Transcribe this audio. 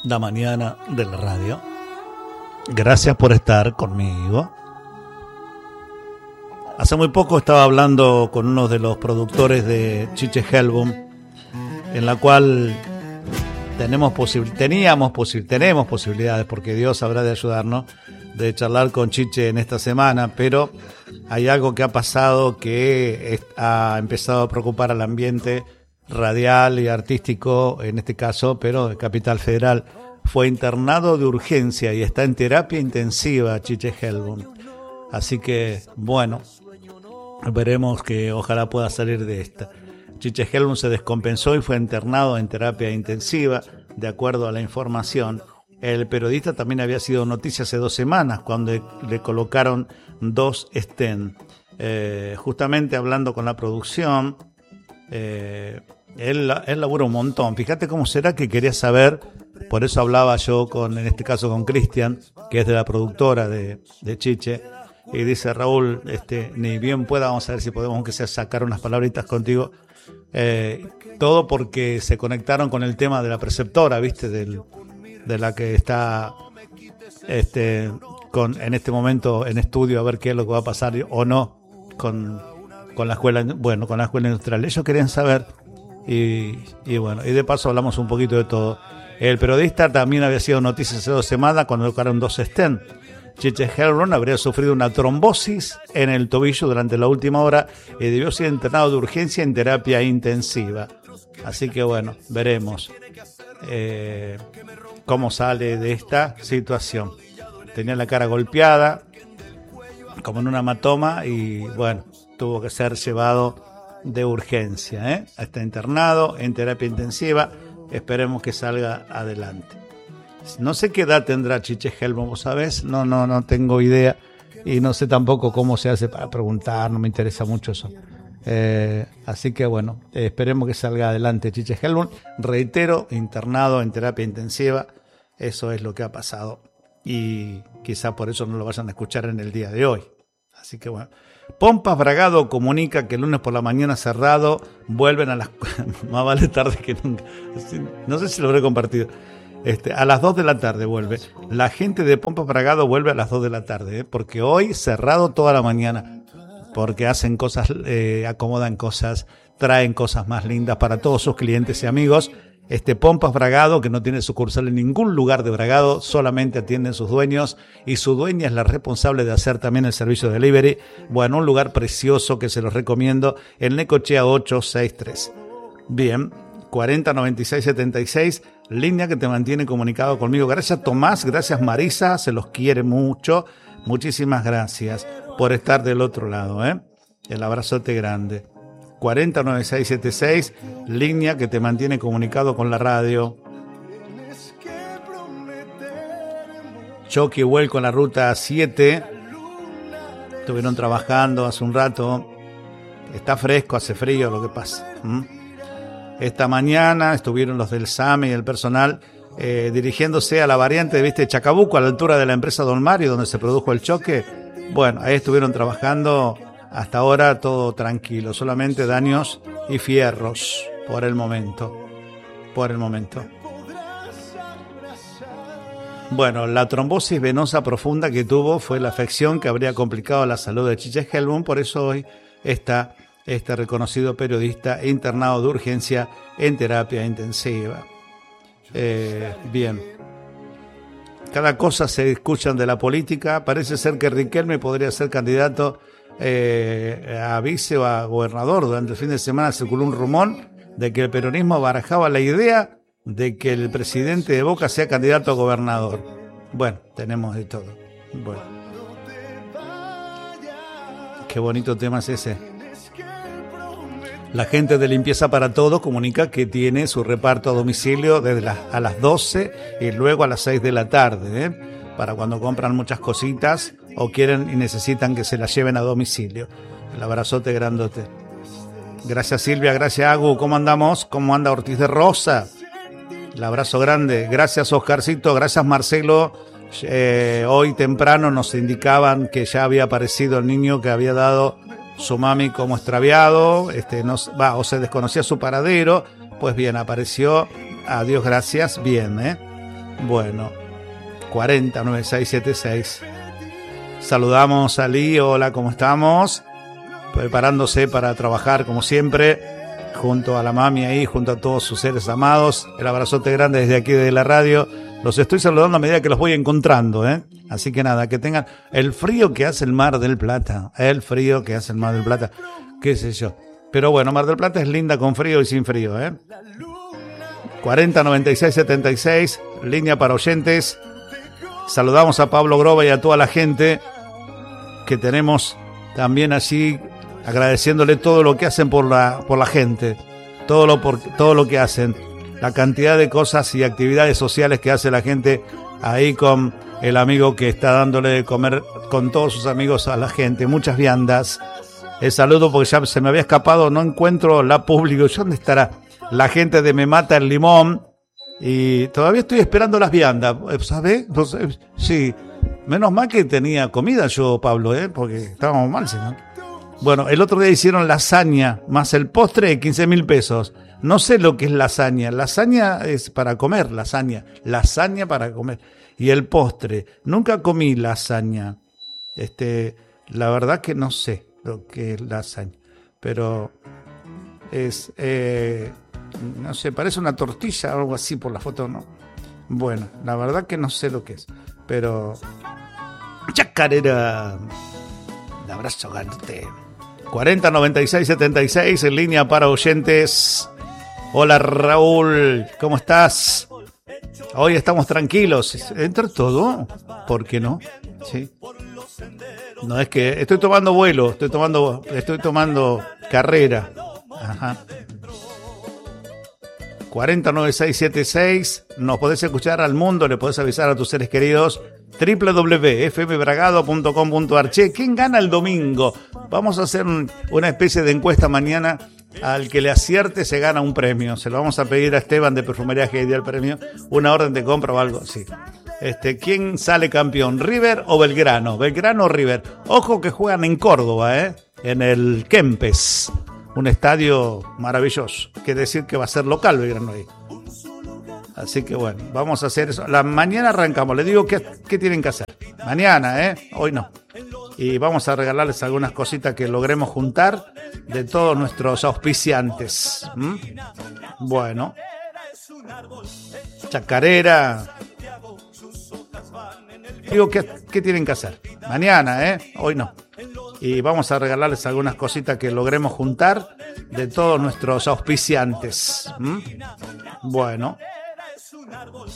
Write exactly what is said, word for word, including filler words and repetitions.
la mañana de la radio. Gracias por estar conmigo. Hace muy poco estaba hablando con uno de los productores de Chiche Helbum, en la cual tenemos posibil- teníamos posi- tenemos posibilidades, porque Dios habrá de ayudarnos, de charlar con Chiche en esta semana, pero hay algo que ha pasado que es, ha empezado a preocupar al ambiente radial y artístico, en este caso, pero de Capital Federal. Fue internado de urgencia y está en terapia intensiva Chiche Helbum. Así que, bueno, veremos que ojalá pueda salir de esta. Chiche Helbum se descompensó y fue internado en terapia intensiva, de acuerdo a la información. El periodista también había sido noticia hace dos semanas, cuando le colocaron dos stent. Eh, justamente hablando con la producción, eh, él, él labura un montón. Fíjate cómo será que quería saber, por eso hablaba yo, con en este caso con Cristian, que es de la productora de, de Chiche, y dice: Raúl, este, ni bien pueda, vamos a ver si podemos, aunque sea, sacar unas palabritas contigo. Eh, todo porque se conectaron con el tema de la preceptora, ¿viste? Del, de la que está este, con, en este momento en estudio, a ver qué es lo que va a pasar o no con, con la escuela, bueno, con la escuela industrial. Ellos querían saber, y, y bueno, y de paso hablamos un poquito de todo. El periodista también había sido noticia hace dos semanas cuando colocaron dos stent. Chiche Helbum habría sufrido una trombosis en el tobillo durante la última hora y debió ser internado de urgencia en terapia intensiva. Así que bueno, veremos eh, cómo sale de esta situación. Tenía la cara golpeada, como en una hematoma, y bueno, tuvo que ser llevado de urgencia, ¿eh? Está internado en terapia intensiva. Esperemos que salga adelante. No sé qué edad tendrá Chiche Helbum, ¿vos sabés? No, no, no tengo idea. Y no sé tampoco cómo se hace para preguntar, no me interesa mucho eso. Eh, así que bueno, eh, esperemos que salga adelante Chiche Helbum. Reitero, internado en terapia intensiva. Eso es lo que ha pasado. Y quizá por eso no lo vayan a escuchar en el día de hoy. Así que bueno. Pompas Bragado comunica que el lunes por la mañana cerrado vuelven a las... Más vale tarde que nunca. No sé si lo habré compartido. Este, a las dos de la tarde vuelve. La gente de Pompas Bragado vuelve a las dos de la tarde, ¿eh? Porque hoy cerrado toda la mañana. Porque hacen cosas, eh, acomodan cosas, traen cosas más lindas para todos sus clientes y amigos. Este Pompas Bragado, que no tiene sucursal en ningún lugar de Bragado, solamente atienden sus dueños, y su dueña es la responsable de hacer también el servicio de delivery. Bueno, un lugar precioso que se los recomiendo, en Necochea ochocientos sesenta y tres. Bien, cuarenta noventa y seis setenta y seis, línea que te mantiene comunicado conmigo. Gracias Tomás, gracias Marisa, se los quiere mucho. Muchísimas gracias por estar del otro lado, ¿eh? El abrazote grande. cuarenta noventa y seis setenta y seis, línea que te mantiene comunicado con la radio. Choque y vuelco en la ruta siete. Estuvieron trabajando hace un rato. Está fresco, hace frío, lo que pasa. ¿Mm? Esta mañana estuvieron los del S A M y el personal eh, dirigiéndose a la variante, ¿viste? Chacabuco, a la altura de la empresa Don Mario, donde se produjo el choque. Bueno, ahí estuvieron trabajando. Hasta ahora todo tranquilo, solamente daños y fierros por el momento. Por el momento. Bueno, la trombosis venosa profunda que tuvo fue la afección que habría complicado la salud de Chiche Helbum, por eso hoy está este reconocido periodista internado de urgencia en terapia intensiva. Eh, bien. Cada cosa se escuchan de la política. Parece ser que Riquelme podría ser candidato Eh, a vice o a gobernador. Durante el fin de semana circuló un rumor de que el peronismo barajaba la idea de que el presidente de Boca sea candidato a gobernador. Bueno, tenemos de todo. Bueno, qué bonito tema es ese. La gente de Limpieza para Todos comunica que tiene su reparto a domicilio desde las, a las doce y luego a las seis de la tarde, ¿eh? Para cuando compran muchas cositas o quieren y necesitan que se las lleven a domicilio. El abrazote grandote. Gracias Silvia, gracias Agu. ¿Cómo andamos? ¿Cómo anda Ortiz de Rosa? El abrazo grande. Gracias Oscarcito, gracias Marcelo. Eh, hoy temprano nos indicaban que ya había aparecido el niño que había dado su mami como extraviado. Este, nos, va, o se desconocía su paradero. Pues bien, apareció. A Dios gracias. Bien, ¿eh? Bueno, cuarenta noventa y seis setenta y seis. Saludamos a Lee, hola, ¿cómo estamos? Preparándose para trabajar como siempre, junto a la mami ahí, junto a todos sus seres amados. El abrazote grande desde aquí de la radio. Los estoy saludando a medida que los voy encontrando, ¿eh? Así que nada, que tengan el frío que hace el Mar del Plata, el frío que hace el Mar del Plata, qué sé yo. Pero bueno, Mar del Plata es linda con frío y sin frío, ¿eh? cuarenta noventa y seis setenta y seis, línea para oyentes. Saludamos a Pablo Groba y a toda la gente que tenemos también allí, agradeciéndole todo lo que hacen por la por la gente, todo lo por todo lo que hacen, la cantidad de cosas y actividades sociales que hace la gente ahí con el amigo que está dándole de comer con todos sus amigos a la gente, muchas viandas. El saludo porque ya se me había escapado, no encuentro la público. ¿Dónde estará la gente de Me Mata el Limón? Y todavía estoy esperando las viandas, ¿sabes? Sí, menos mal que tenía comida yo, Pablo, ¿eh? Porque estábamos mal, ¿sí, no? Bueno, el otro día hicieron lasaña, más el postre de quince mil pesos. No sé lo que es lasaña. Lasaña es para comer, lasaña. Lasaña para comer. Y el postre. Nunca comí lasaña. Este, la verdad que no sé lo que es lasaña. Pero es, eh, no sé, parece una tortilla o algo así por la foto, ¿no? Bueno, la verdad que no sé lo que es. Pero chacarera. Un abrazo gigante. cuarenta noventa y seis setenta y seis en línea para oyentes. Hola Raúl, ¿cómo estás? Hoy estamos tranquilos. Entre todo, ¿por qué no? Sí. No es que estoy tomando vuelo, estoy tomando, estoy tomando carrera. Ajá. cuarenta noventa y seis setenta y seis, nos podés escuchar al mundo, le podés avisar a tus seres queridos. doble u doble u doble u punto f m bragado punto com punto a r. Che, ¿quién gana el domingo? Vamos a hacer un, una especie de encuesta mañana. Al que le acierte se gana un premio. Se lo vamos a pedir a Esteban de Perfumería G D el premio, una orden de compra o algo así. Este, ¿quién sale campeón? ¿River o Belgrano? ¿Belgrano o River? Ojo que juegan en Córdoba, ¿eh? En el Kempes, un estadio maravilloso. Quiere decir que va a ser local Belgrano ahí. Así que bueno, vamos a hacer eso. La mañana arrancamos. Les digo qué, qué tienen que hacer. Mañana, ¿eh? Hoy no. Y vamos a regalarles algunas cositas que logremos juntar de todos nuestros auspiciantes. ¿Mm? Bueno. Chacarera. Digo qué, qué tienen que hacer. Mañana, ¿eh? Hoy no. Y vamos a regalarles algunas cositas que logremos juntar de todos nuestros auspiciantes. ¿Mm? Bueno.